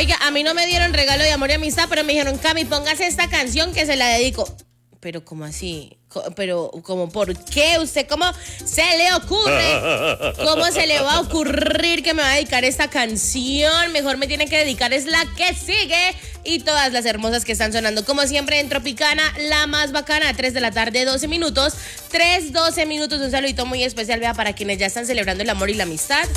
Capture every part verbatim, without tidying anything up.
Oiga, a mí no me dieron regalo de amor y amistad, pero me dijeron, Cami, póngase esta canción que se la dedico. Pero, ¿cómo así? Pero, ¿cómo por qué? ¿Usted cómo se le ocurre? ¿Cómo se le va a ocurrir que me va a dedicar esta canción? Mejor me tiene que dedicar es la que sigue y todas las hermosas que están sonando. Como siempre en Tropicana, la más bacana, tres de la tarde, doce minutos. tres, doce minutos, un saludito muy especial, vea, para quienes ya están celebrando el amor y la amistad.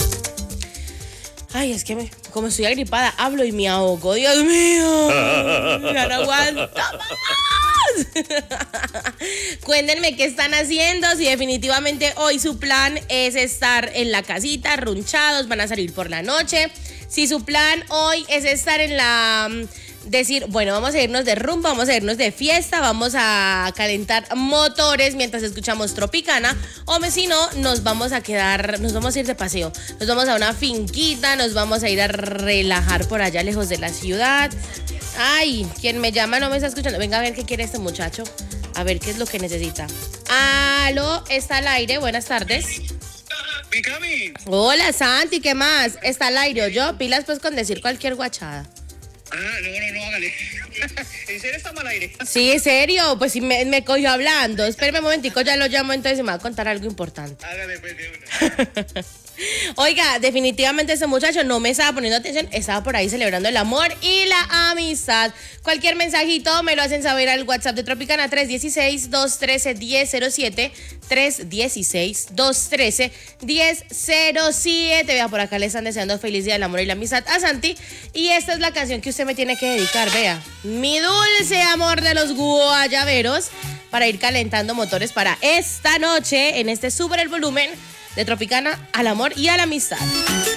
Ay, es que me, como estoy agripada, hablo y me ahogo. Dios mío. Ya no aguanto más. Cuéntenme qué están haciendo. Si definitivamente hoy su plan es estar en la casita, runchados, van a salir por la noche. Si su plan hoy es estar en la... decir, bueno, vamos a irnos de rumba, vamos a irnos de fiesta, vamos a calentar motores mientras escuchamos Tropicana, o si no, nos vamos a quedar, nos vamos a ir de paseo, nos vamos a una finquita, nos vamos a ir a relajar por allá lejos de la ciudad. Ay, quien me llama no me está escuchando. Venga a ver qué quiere este muchacho, a ver qué es lo que necesita. Aló, está al aire, buenas tardes. Mi Cami. Hola Santi, ¿qué más? Está al aire, yo pilas pues con decir cualquier guachada. Ah, no, no, no, hágale. ¿En serio está mal aire? Sí, en serio, pues sí me, me cogió hablando. Espérame un momentico, ya lo llamo, entonces me va a contar algo importante. Hágale, pues, de una. Oiga, definitivamente ese muchacho no me estaba poniendo atención, estaba por ahí celebrando el amor y la amistad. Cualquier mensajito me lo hacen saber al WhatsApp de Tropicana tres uno seis, dos uno tres, uno cero cero siete, tres uno seis, dos uno tres, uno cero cero siete. Vea, por acá le están deseando feliz día del amor y la amistad a Santi. Y esta es la canción que usted me tiene que dedicar, vea. Mi dulce amor de los guayaberos, para ir calentando motores para esta noche en este Super el Volumen de Tropicana al amor y a la amistad.